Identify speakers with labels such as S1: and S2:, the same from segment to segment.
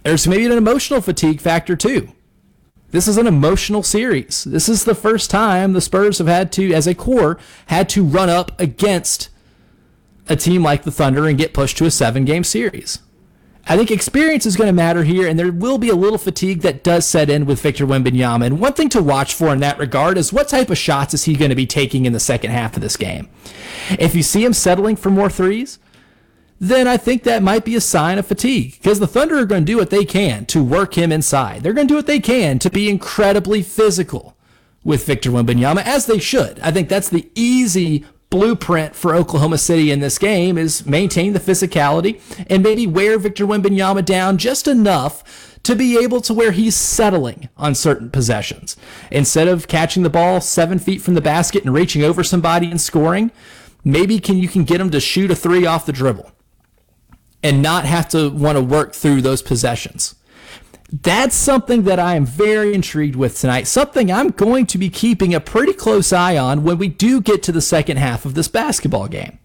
S1: There's maybe an emotional fatigue factor too. This is an emotional series. This is the first time the Spurs have had to, as a core, had to run up against a team like the Thunder and get pushed to a 7-game series. I think experience is going to matter here, and there will be a little fatigue that does set in with Victor Wembanyama. And one thing to watch for in that regard is what type of shots is he going to be taking in the second half of this game. If you see him settling for more threes, then I think that might be a sign of fatigue, because the Thunder are going to do what they can to work him inside. They're going to do what they can to be incredibly physical with Victor Wembanyama, as they should. I think that's the easy blueprint for Oklahoma City in this game, is maintain the physicality and maybe wear Victor Wembanyama down just enough to be able to where he's settling on certain possessions. Instead of catching the ball 7 feet from the basket and reaching over somebody and scoring, maybe you can get him to shoot a 3 off the dribble and not have to want to work through those possessions. That's something that I am very intrigued with tonight, something I'm going to be keeping a pretty close eye on when we do get to the second half of this basketball game.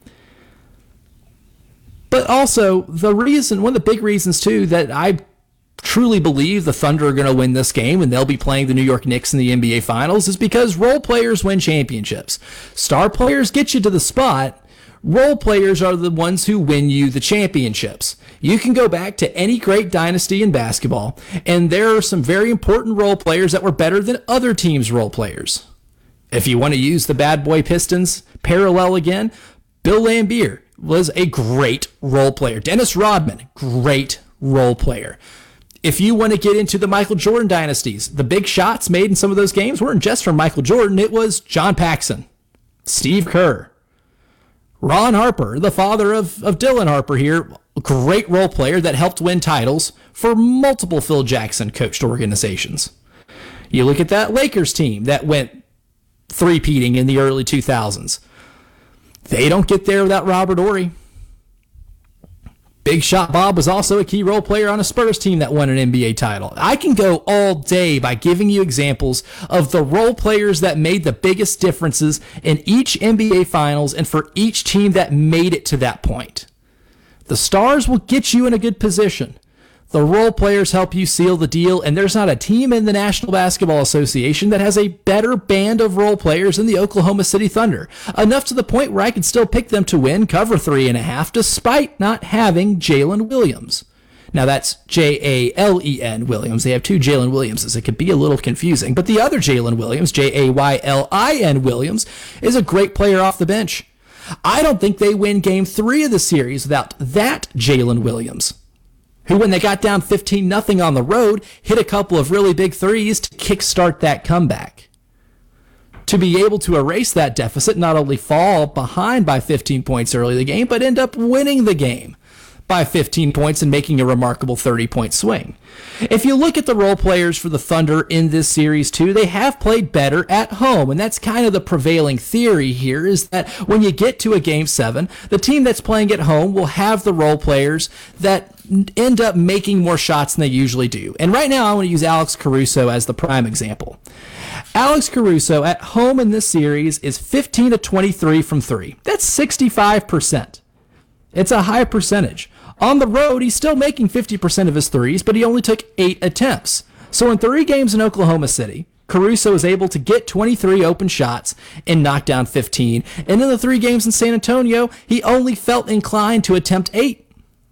S1: But also, one of the big reasons, too, that I truly believe the Thunder are going to win this game and they'll be playing the New York Knicks in the NBA Finals is because role players win championships. Star players get you to the spot. Role players are the ones who win you the championships. You can go back to any great dynasty in basketball, and there are some very important role players that were better than other teams' role players. If you want to use the Bad Boy Pistons parallel again, Bill Laimbeer was a great role player. Dennis Rodman, great role player. If you want to get into the Michael Jordan dynasties, the big shots made in some of those games weren't just from Michael Jordan. It was John Paxson, Steve Kerr, Ron Harper, the father of Dylan Harper here, a great role player that helped win titles for multiple Phil Jackson coached organizations. You look at that Lakers team that went three-peating in the early 2000s. They don't get there without Robert Horry. Big Shot Bob was also a key role player on a Spurs team that won an NBA title. I can go all day by giving you examples of the role players that made the biggest differences in each NBA Finals and for each team that made it to that point. The stars will get you in a good position. The role players help you seal the deal, and there's not a team in the National Basketball Association that has a better band of role players than the Oklahoma City Thunder. Enough to the point where I could still pick them to win, cover 3.5, despite not having Jalen Williams. Now that's Jalen Williams. They have two Jalen Williamses. It could be a little confusing. But the other Jalen Williams, Jaylin Williams, is a great player off the bench. I don't think they win Game 3 of the series without that Jalen Williams, who, when they got down 15-0 on the road, hit a couple of really big threes to kickstart that comeback. To be able to erase that deficit, not only fall behind by 15 points early in the game, but end up winning the game by 15 points and making a remarkable 30-point swing. If you look at the role players for the Thunder in this series too, they have played better at home, and that's kind of the prevailing theory here, is that when you get to a Game 7, the team that's playing at home will have the role players that end up making more shots than they usually do. And right now I want to use Alex Caruso as the prime example. Alex Caruso at home in this series is 15 of 23 from 3. That's 65%. It's a high percentage. On the road, he's still making 50% of his threes, but he only took 8 attempts. So in 3 games in Oklahoma City, Caruso is able to get 23 open shots and knock down 15. And in the 3 games in San Antonio, he only felt inclined to attempt 8.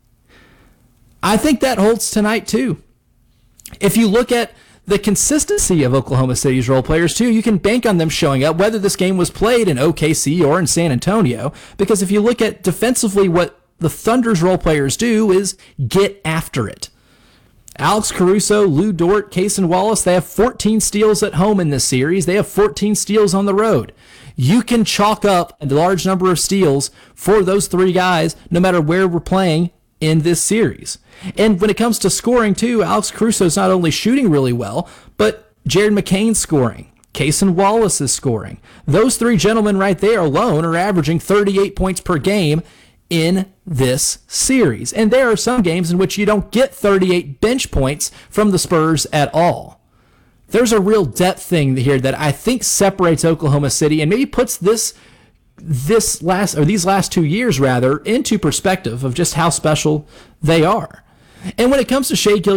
S1: I think that holds tonight too. If you look at the consistency of Oklahoma City's role players too, you can bank on them showing up whether this game was played in OKC or in San Antonio, because if you look at defensively, what the Thunder's role players do is get after it. Alex Caruso, Lou Dort, Cason Wallace, they have 14 steals at home in this series. They have 14 steals on the road. You can chalk up a large number of steals for those 3 guys no matter where we're playing in this series. And when it comes to scoring too, Alex Caruso is not only shooting really well, but Jared McCain's scoring. Cason Wallace is scoring. Those 3 gentlemen right there alone are averaging 38 points per game in this series. And there are some games in which you don't get 38 bench points from the Spurs at all. There's a real depth thing here that I think separates Oklahoma City and maybe puts these last 2 years rather into perspective of just how special they are. And when it comes to Shai